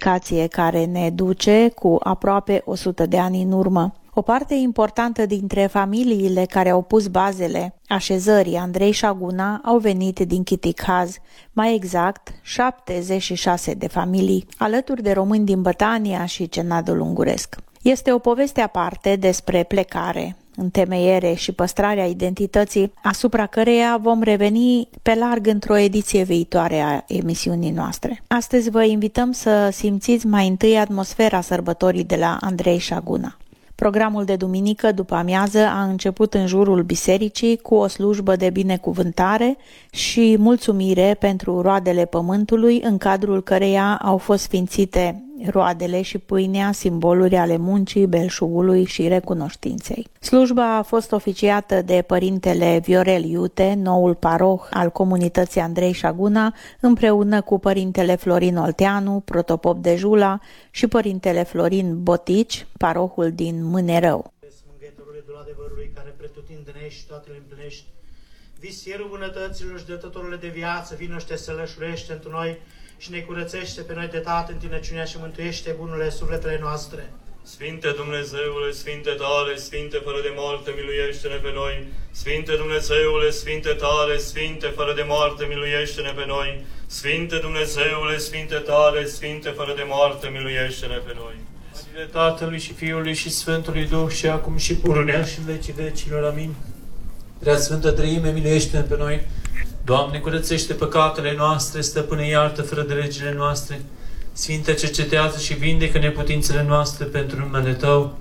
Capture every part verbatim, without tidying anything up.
explicație care ne duce cu aproape o sută de ani în urmă. O parte importantă dintre familiile care au pus bazele așezării Andrei Șaguna au venit din Chitikhaz, mai exact șaptezeci și șase de familii, alături de români din Bătania și Cenadul Unguresc. Este o poveste aparte despre plecare, întemeiere și păstrarea identității, asupra căreia vom reveni pe larg într-o ediție viitoare a emisiunii noastre. Astăzi vă invităm să simțiți mai întâi atmosfera sărbătorii de la Andrei Șaguna. Programul de duminică după amiază a început în jurul bisericii cu o slujbă de binecuvântare și mulțumire pentru roadele pământului, în cadrul căreia au fost sfințite roadele și pâinea, simboluri ale muncii, belșugului și recunoștinței. Slujba a fost oficiată de părintele Viorel Iute, noul paroh al comunității Andrei Șaguna, împreună cu părintele Florin Olteanu, protopop de Jula, și părintele Florin Botici, parohul din Mânerău. Mângâietorule adevărului care pretutindenești și toate le împlinești, visierul bunătăților și dătătorule de viață, vino și te sălășurește într noi și ne curățește pe noi de tată întinăciunea și mântuiește bunurile sufletele noastre. Sfinte Dumnezeule, Sfinte tale, Sfinte fără de moarte, miluiește-ne pe noi. Sfinte Dumnezeule, Sfinte tale, Sfinte fără de moarte, miluiește-ne pe noi. Sfinte Dumnezeule, Sfinte tale, Sfinte fără de moarte, miluiește-ne pe noi. Sfinte Tatălui și Fiului și Sfântului Duh și acum și pururea și în vecii vecilor. Amin. Prea Sfântă Treime, miluiește-ne pe noi. Doamne, curățește păcatele noastre, Stăpâne, iartă fără de legile noastre. Sfinte, cercetează și vindecă neputințele noastre pentru numele Tău.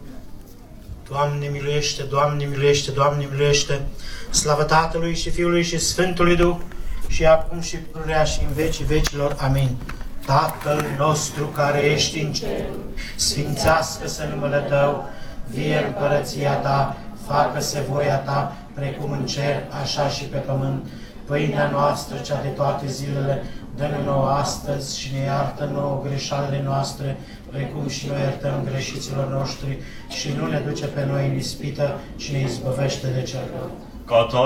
Doamne, miluiește, Doamne, miluiește, Doamne, miluiește. Slavă Tatălui și Fiului și Sfântului Duh și acum și pururea și în vecii vecilor. Amin. Tatăl nostru care ești în cer, sfințească-se numele Tău, vie împărăția Ta, facă-se voia Ta, precum în cer, așa și pe pământ. Pâinea noastră, cea de toate zilele, dă-ne nouă astăzi și ne iartă nouă greșalele noastre, precum și noi iertăm greșiților noștri, și nu ne duce pe noi în ispită, ci ne izbăvește de cel rău.